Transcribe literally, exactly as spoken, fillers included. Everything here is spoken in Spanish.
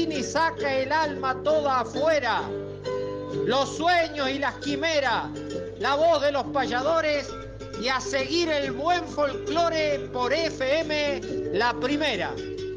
y saca el alma toda afuera. Los sueños y las quimeras, la voz de los payadores y a seguir el buen folclore por F M La Primera.